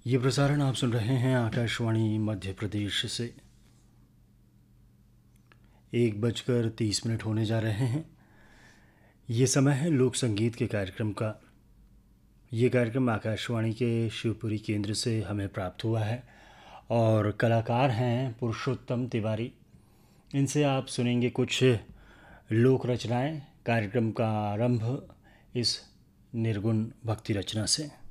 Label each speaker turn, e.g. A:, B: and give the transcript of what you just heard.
A: ये प्रसारण आप सुन रहे हैं आकाशवाणी मध्य प्रदेश से। 1:30 होने जा रहे हैं। ये समय है लोक संगीत के कार्यक्रम का। ये कार्यक्रम आकाशवाणी के शिवपुरी केंद्र से हमें प्राप्त हुआ है और कलाकार हैं पुरुषोत्तम तिवारी। इनसे आप सुनेंगे कुछ लोक रचनाएं। कार्यक्रम का आरंभ इस निर्गुण भक्ति रचना से।